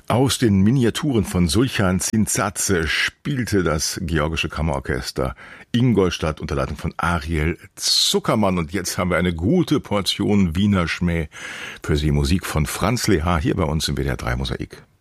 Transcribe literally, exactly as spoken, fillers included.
Aus den Miniaturen von Sulchan Zintzadze spielte das Georgische Kammerorchester Ingolstadt unter Leitung von Ariel Zuckermann. Und jetzt haben wir eine gute Portion Wiener Schmäh für Sie. Musik von Franz Lehár hier bei uns im W D R drei Mosaik.